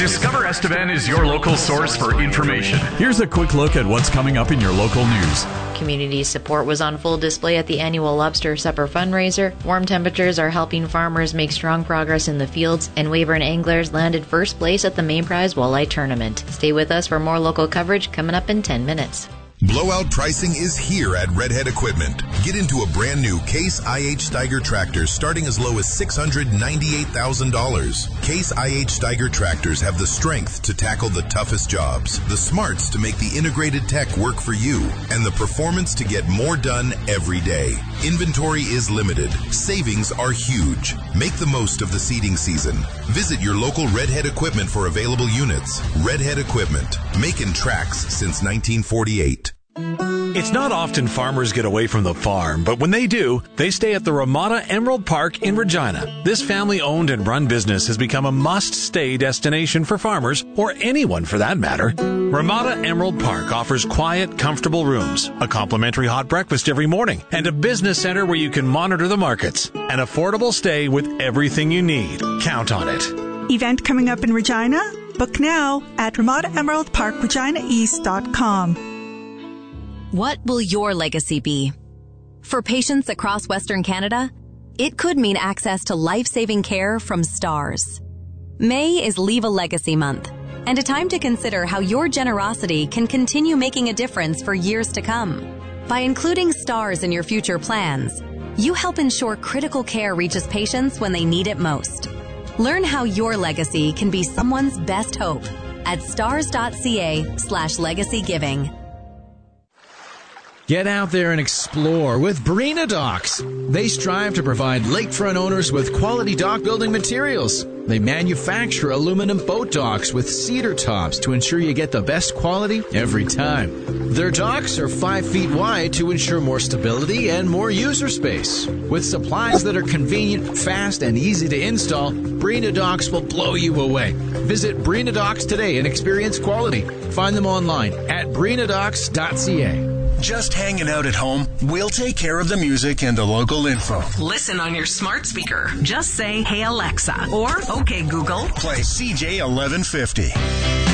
Discover Estevan is your local source for information. Here's a quick look at what's coming up in your local news. Community support was on full display at the annual Lobster Supper fundraiser. Warm temperatures are helping farmers make strong progress in the fields, and Weyburn anglers landed first place at the Main Prize Walleye Tournament. Stay with us for more local coverage coming up in 10 minutes. Blowout pricing is here at Redhead Equipment. Get into a brand new Case IH Steiger tractor starting as low as $698,000. Case IH Steiger tractors have the strength to tackle the toughest jobs, the smarts to make the integrated tech work for you, and the performance to get more done every day. Inventory is limited. Savings are huge. Make the most of the seeding season. Visit your local Redhead Equipment for available units. Redhead Equipment, making tracks since 1948. It's not often farmers get away from the farm, but when they do, they stay at the Ramada Emerald Park in Regina. This family-owned and run business has become a must-stay destination for farmers, or anyone for that matter. Ramada Emerald Park offers quiet, comfortable rooms, a complimentary hot breakfast every morning, and a business center where you can monitor the markets. An affordable stay with everything you need. Count on it. Event coming up in Regina? Book now at RamadaEmeraldParkReginaEast.com. What will your legacy be? For patients across Western Canada, it could mean access to life-saving care from STARS. May is Leave a Legacy Month, and a time to consider how your generosity can continue making a difference for years to come. By including STARS in your future plans, you help ensure critical care reaches patients when they need it most. Learn how your legacy can be someone's best hope at stars.ca/legacygiving. Get out there and explore with Barina Docks. They strive to provide lakefront owners with quality dock building materials. They manufacture aluminum boat docks with cedar tops to ensure you get the best quality every time. Their docks are 5 feet wide to ensure more stability and more user space. With supplies that are convenient, fast, and easy to install, Barina Docks will blow you away. Visit Barina Docks today and experience quality. Find them online at barinadocks.ca. Just hanging out at home? We'll take care of the music and the local info. Listen on your smart speaker. Just say, "Hey Alexa," or "Okay Google." Play CJ 1150.